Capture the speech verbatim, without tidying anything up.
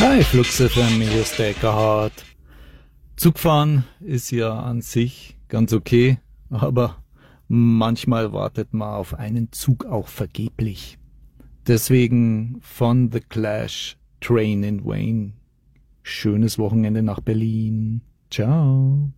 Hi, Flux F M, hier ist der Eckerhard. Zugfahren ist ja an sich ganz okay, aber manchmal wartet man auf einen Zug auch vergeblich. Deswegen von The Clash, Train in Vain. Schönes Wochenende nach Berlin. Ciao.